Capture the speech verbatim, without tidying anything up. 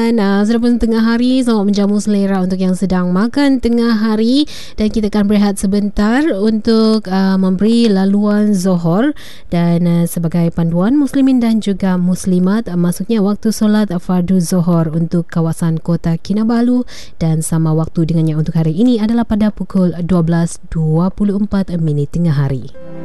Dan uh, sudah pun tengah hari, selamat menjamu selera untuk yang sedang makan tengah hari. Dan kita akan berehat sebentar untuk uh, memberi laluan Zohor. Dan uh, sebagai panduan muslimin dan juga muslimat, uh, masuknya waktu solat fardu Zohor untuk kawasan Kota Kinabalu. Dan sama waktu dengannya untuk hari ini adalah pada pukul dua belas dua puluh empat minit tengah hari.